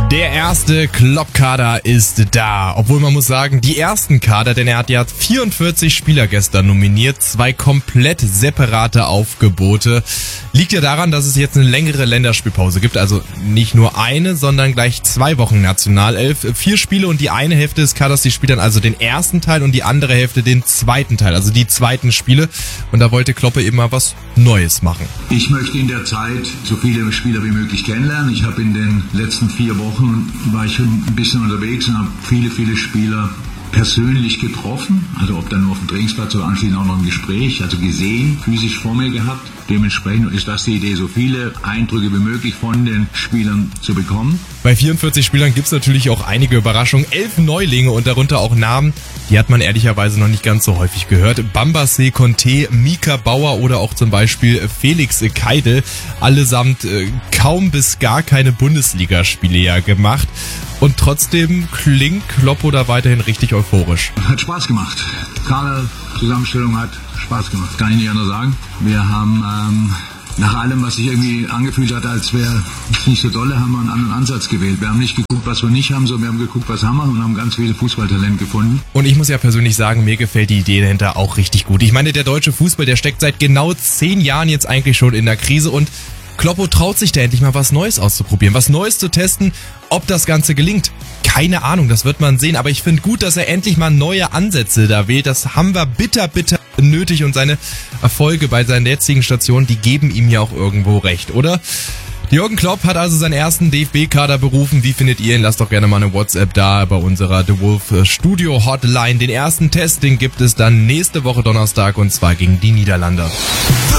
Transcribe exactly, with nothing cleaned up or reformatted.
Der erste Klopp-Kader ist da. Obwohl man muss sagen, die ersten Kader, denn er hat ja vierundvierzig Spieler gestern nominiert. Zwei komplett separate Aufgebote. Liegt ja daran, dass es jetzt eine längere Länderspielpause gibt. Also nicht nur eine, sondern gleich zwei Wochen Nationalelf. Vier Spiele und die eine Hälfte des Kaders, die spielt dann also den ersten Teil und die andere Hälfte den zweiten Teil. Also die zweiten Spiele. Und da wollte Klopp eben mal was Neues machen. Ich möchte in der Zeit so viele Spieler wie möglich kennenlernen. Ich habe in den letzten vier Wochen war ich schon ein bisschen unterwegs und habe viele, viele Spieler persönlich getroffen, also ob dann nur auf dem Trainingsplatz oder anschließend auch noch im Gespräch, also gesehen, physisch vor mir gehabt. Dementsprechend ist das die Idee, so viele Eindrücke wie möglich von den Spielern zu bekommen. Bei vierundvierzig Spielern gibt's natürlich auch einige Überraschungen. Elf Neulinge und darunter auch Namen, die hat man ehrlicherweise noch nicht ganz so häufig gehört. Bambassé, Conte, Mika Bauer oder auch zum Beispiel Felix Keidel. Allesamt äh, kaum bis gar keine Bundesligaspiele ja gemacht. Und trotzdem klingt Kloppo da weiterhin richtig euphorisch. Hat Spaß gemacht. Kader, Zusammenstellung hat Spaß gemacht. Kann ich nicht anders sagen. Wir haben ähm, nach allem, was sich irgendwie angefühlt hat, als wäre es nicht so dolle, haben wir einen anderen Ansatz gewählt. Wir haben nicht geguckt, was wir nicht haben, sondern wir haben geguckt, was haben wir und haben ganz viel Fußballtalent gefunden. Und ich muss ja persönlich sagen, mir gefällt die Idee dahinter auch richtig gut. Ich meine, der deutsche Fußball, der steckt seit genau zehn Jahren jetzt eigentlich schon in der Krise und Kloppo traut sich da endlich mal was Neues auszuprobieren, was Neues zu testen. Ob das Ganze gelingt, keine Ahnung, das wird man sehen. Aber ich finde gut, dass er endlich mal neue Ansätze da wählt. Das haben wir bitter, bitter nötig und seine Erfolge bei seinen jetzigen Stationen, die geben ihm ja auch irgendwo recht, oder? Jürgen Klopp hat also seinen ersten D F B-Kader berufen. Wie findet ihr ihn? Lasst doch gerne mal eine WhatsApp da bei unserer The Wolf Studio Hotline. Den ersten Test, den gibt es dann nächste Woche Donnerstag und zwar gegen die Niederlande.